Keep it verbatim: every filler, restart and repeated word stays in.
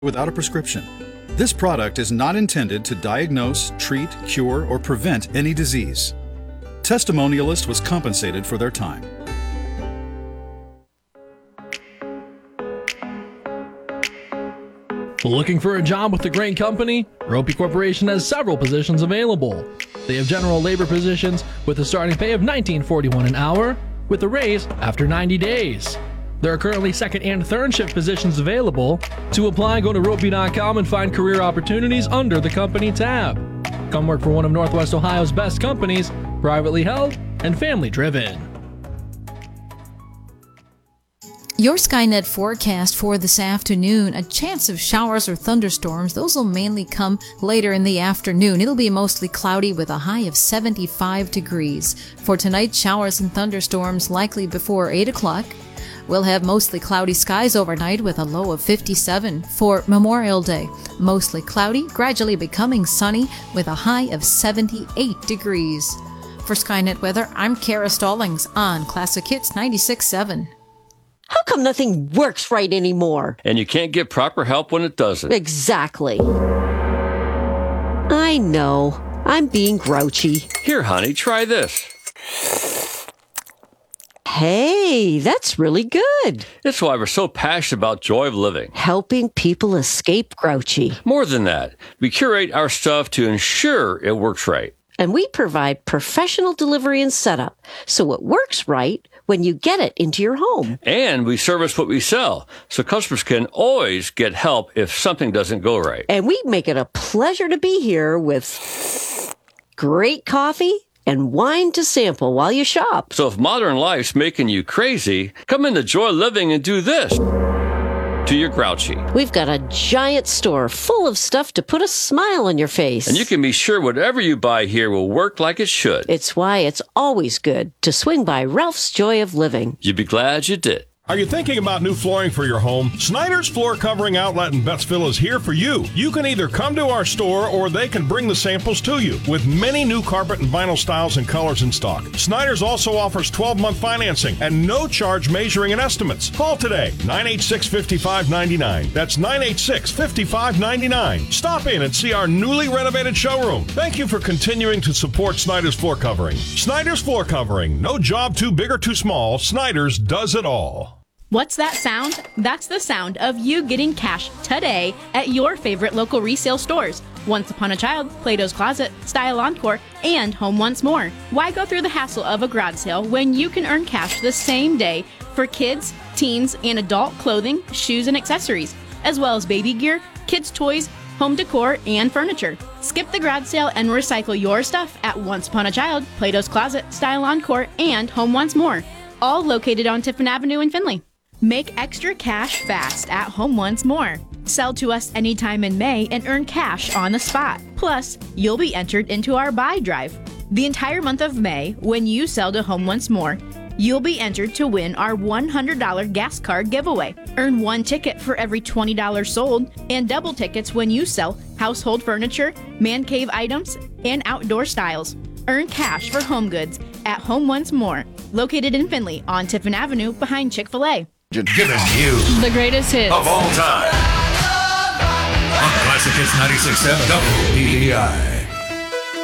without a prescription. This product is not intended to diagnose, treat, cure, or prevent any disease. Testimonialist was compensated for their time. Looking for a job with a great company? Ropey Corporation has several positions available. They have general labor positions with a starting pay of nineteen forty-one an hour, with a raise after ninety days. There are currently second and third shift positions available. To apply, go to ropey dot com and find career opportunities under the company tab. Come work for one of Northwest Ohio's best companies, privately held and family driven. Your Skynet forecast for this afternoon, a chance of showers or thunderstorms. Those will mainly come later in the afternoon. It'll be mostly cloudy with a high of seventy-five degrees. For tonight, showers and thunderstorms likely before eight o'clock. We'll have mostly cloudy skies overnight with a low of fifty-seven. For Memorial Day, mostly cloudy, gradually becoming sunny with a high of seventy-eight degrees. For Skynet Weather, I'm Kara Stallings on Classic Hits ninety-six point seven. How come nothing works right anymore? And you can't get proper help when it doesn't. Exactly. I know. I'm being grouchy. Here, honey, try this. Hey, that's really good. It's why we're so passionate about Joy of Living. Helping people escape grouchy. More than that, we curate our stuff to ensure it works right. And we provide professional delivery and setup, so it works right when you get it into your home. And we service what we sell, so customers can always get help if something doesn't go right. And we make it a pleasure to be here with great coffee and wine to sample while you shop. So if modern life's making you crazy, come into Joy Living and do this to your grouchy. We've got a giant store full of stuff to put a smile on your face. And you can be sure whatever you buy here will work like it should. It's why it's always good to swing by Ralph's Joy of Living. You'd be glad you did. Are you thinking about new flooring for your home? Snyder's Floor Covering Outlet in Bettsville is here for you. You can either come to our store or they can bring the samples to you with many new carpet and vinyl styles and colors in stock. Snyder's also offers twelve-month financing and no charge measuring and estimates. Call today, nine eight six, five five nine nine. That's nine eight six, five five nine nine. Stop in and see our newly renovated showroom. Thank you for continuing to support Snyder's Floor Covering. Snyder's Floor Covering. No job too big or too small. Snyder's does it all. What's that sound? That's the sound of you getting cash today at your favorite local resale stores. Once Upon a Child, Plato's Closet, Style Encore, and Home Once More. Why go through the hassle of a garage sale when you can earn cash the same day for kids, teens, and adult clothing, shoes, and accessories, as well as baby gear, kids' toys, home decor, and furniture. Skip the garage sale and recycle your stuff at Once Upon a Child, Plato's Closet, Style Encore, and Home Once More, all located on Tiffin Avenue in Findlay. Make extra cash fast at Home Once More. Sell to us anytime in May and earn cash on the spot. Plus, you'll be entered into our buy drive. The entire month of May, when you sell to Home Once More, you'll be entered to win our one hundred dollars gas card giveaway. Earn one ticket for every twenty dollars sold and double tickets when you sell household furniture, man cave items, and outdoor styles. Earn cash for home goods at Home Once More, located in Findlay on Tiffin Avenue behind Chick-fil-A. Giving you the greatest hits of all time on Classic Hits ninety-six point seven W B E I.